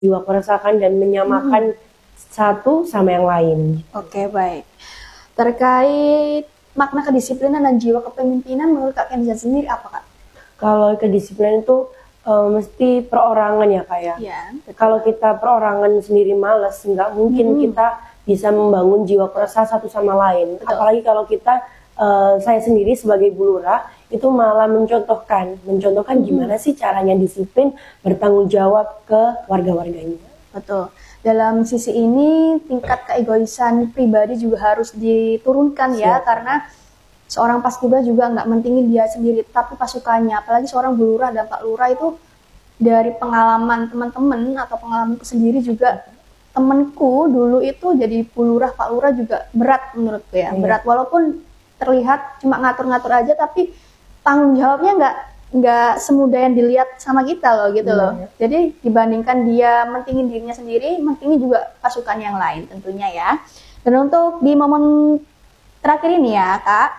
jiwa kerusakan dan menyamakan satu sama yang lain. Oke, baik. Terkait makna kedisiplinan dan jiwa kepemimpinan menurut Kak Kenza sendiri apa, Kak? Kalau kedisiplinan itu mesti perorangan ya Kak ya. Iya. Kalau kita perorangan sendiri malas, nggak mungkin kita bisa membangun jiwa kerusakan satu sama lain. Betul. Apalagi kalau kita, saya sendiri sebagai Bu Lurah itu malah mencontohkan gimana sih caranya disiplin bertanggung jawab ke warga-warganya. Betul. Dalam sisi ini tingkat keegoisan pribadi juga harus diturunkan ya, karena seorang paskibra juga nggak mentingin dia sendiri, tapi pasukannya. Apalagi seorang Bu Lurah dan Pak Lurah itu dari pengalaman teman-teman atau pengalamanku sendiri juga, temanku dulu itu jadi Bu Lurah, Pak Lurah juga berat menurutku ya. Berat walaupun terlihat cuma ngatur-ngatur aja, tapi tanggung jawabnya nggak semudah yang dilihat sama kita loh gitu loh. Jadi dibandingkan dia mentingin dirinya sendiri, mentingin juga pasukan yang lain tentunya ya. Dan untuk di momen terakhir ini ya Kak,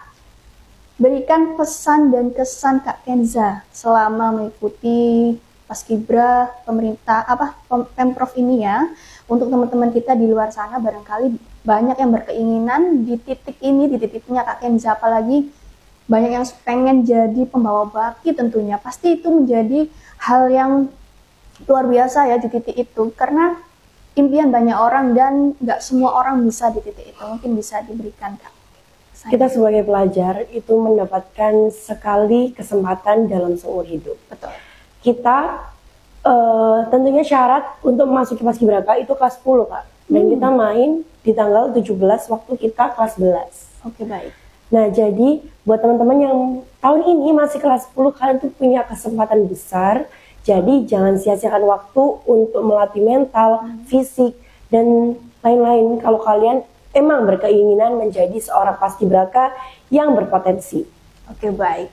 berikan pesan dan kesan Kak Kenza selama mengikuti Paskibra pemerintah Pemprov ini ya, untuk teman-teman kita di luar sana barangkali banyak yang berkeinginan di titiknya Kak Kenza, apalagi banyak yang pengen jadi pembawa baki tentunya. Pasti itu menjadi hal yang luar biasa ya di titik itu, karena impian banyak orang dan nggak semua orang bisa di titik itu. Mungkin bisa diberikan Kak. Kita sebagai pelajar itu mendapatkan sekali kesempatan dalam seumur hidup. Betul. Kita tentunya syarat untuk masuk ke Paskibraka itu kelas 10 Kak. Dan kita main di tanggal 17 waktu kita kelas 11. Oke, baik. Nah jadi buat teman-teman yang tahun ini masih kelas 10, kalian tuh punya kesempatan besar. Jadi jangan sia-siakan waktu untuk melatih mental, fisik, dan lain-lain kalau kalian emang berkeinginan menjadi seorang paskibraka yang berpotensi. Oke, baik.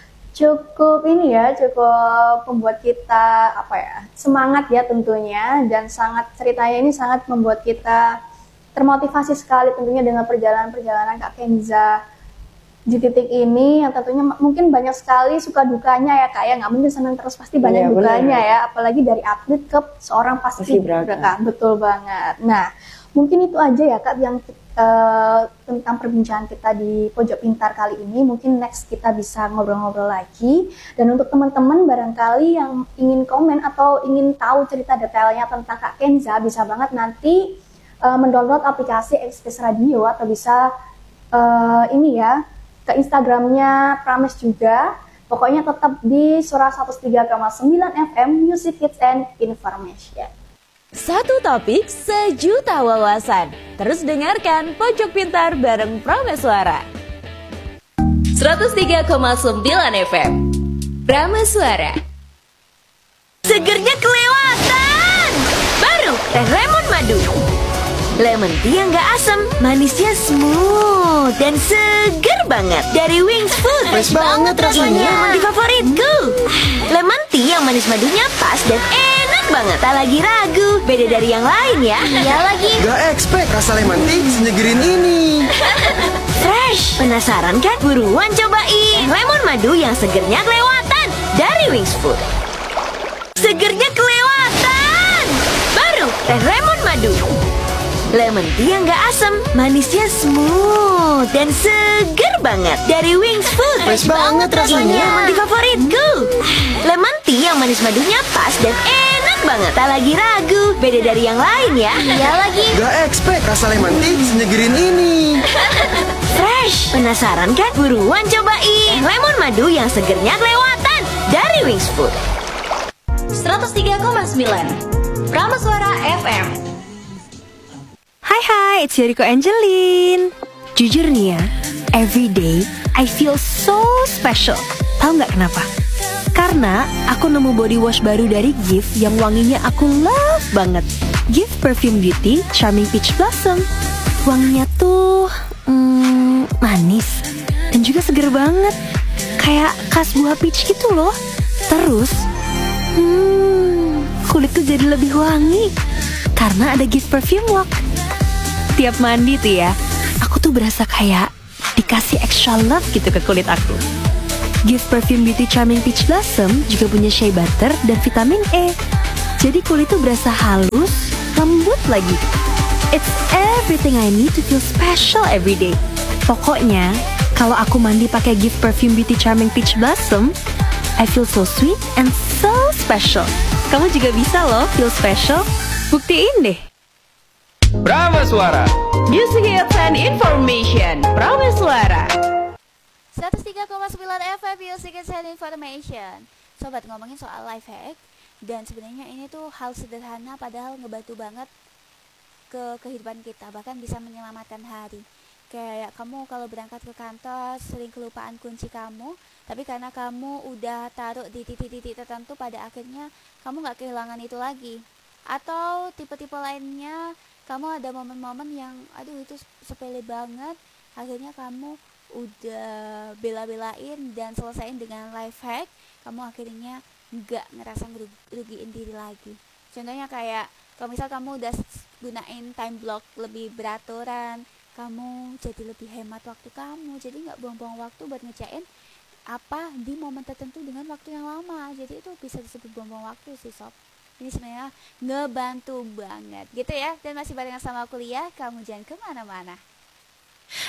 Cukup ini ya, cukup membuat kita semangat ya tentunya, dan ceritanya ini sangat membuat kita termotivasi sekali tentunya dengan perjalanan Kak Kenza di titik ini, yang tentunya mungkin banyak sekali suka dukanya ya Kak ya, nggak mungkin senang terus, pasti banyak dukanya ya, apalagi dari atlet ke seorang paskibraka. Betul banget. Nah, mungkin itu aja ya Kak yang tentang perbincangan kita di Pojok Pintar kali ini. Mungkin next kita bisa ngobrol-ngobrol lagi. Dan untuk teman-teman barangkali yang ingin komen atau ingin tahu cerita detailnya tentang Kak Kenza, bisa banget nanti mendownload aplikasi Express Radio, atau bisa ke Instagramnya Prames juga. Pokoknya tetap di Suara 103,9 FM, Music Hits and Information. Satu topik, sejuta wawasan. Terus dengarkan Pojok Pintar bareng Prameswara. 103,9 FM Prameswara. Segernya kelewatan. Baru teh lemon madu. Lemon tea yang gak asam, manisnya smooth dan seger banget. Dari Wings Food. Fresh banget rasanya. Ini yang di favoritku. Lemon tea yang manis madunya pas dan enak banget. Tak lagi ragu, beda dari yang lain ya. Iya lagi. Gak expect rasa lemon tea senyegerin ini. Fresh. Penasaran kan? Buruan cobain lemon madu yang segernya kelewatan dari Wings Food. Segernya kelewatan. Baru teh lemon madu. Lemon tea yang gak asam, manisnya smooth dan seger banget. Dari Wings Food. Fresh banget rasanya. Ini yang di favoritku. Lemon tea yang manis madunya pas dan enak banget. Tak lagi ragu, beda dari yang lain ya. Iya lagi. Gak expect rasa lemon tea senyegerin ini. Fresh. Penasaran kan? Buruan cobain lemon madu yang segernya kelewatan dari Wings Food. 103,9 Prameswara FM. Hai, it's Yoriko Angelin. Jujur nih ya, every day I feel so special. Tahu nggak kenapa? Karena aku nemu body wash baru dari Gift yang wanginya aku love banget. Gift Perfume Beauty Charming Peach Blossom. Wanginya tuh manis dan juga seger banget, kayak khas buah peach gitu loh. Terus kulit tuh jadi lebih wangi karena ada Gift Perfume Walk. Tiap mandi tuh ya, aku tuh berasa kayak dikasih extra love gitu ke kulit aku. Gift Perfume Beauty Charming Peach Blossom juga punya shea butter dan vitamin E. Jadi kulit tuh berasa halus, lembut lagi. It's everything I need to feel special every day. Pokoknya, kalau aku mandi pakai Gift Perfume Beauty Charming Peach Blossom, I feel so sweet and so special. Kamu juga bisa loh feel special. Buktiin deh. Prama Suara Music Hits and Information Prama Suara 103,9 FM Music and Information. Sobat, ngomongin soal life hack, dan sebenarnya ini tuh hal sederhana padahal ngebantu banget ke kehidupan kita, bahkan bisa menyelamatkan hari. Kayak kamu kalau berangkat ke kantor sering kelupaan kunci kamu, tapi karena kamu udah taruh di titik-titik tertentu, pada akhirnya kamu gak kehilangan itu lagi. Atau tipe-tipe lainnya, kamu ada momen-momen yang aduh itu sepele banget, akhirnya kamu udah bela-belain dan selesaiin dengan life hack, kamu akhirnya nggak ngerasa ngerugiin diri lagi. Contohnya kayak kalau misal kamu udah gunain time block lebih beraturan, kamu jadi lebih hemat waktu kamu, jadi nggak buang-buang waktu buat ngerjain apa di momen tertentu dengan waktu yang lama. Jadi itu bisa disebut buang-buang waktu sih sob. Ini sebenarnya ngebantu banget gitu ya. Dan masih barengan sama kuliah, kamu jangan kemana-mana.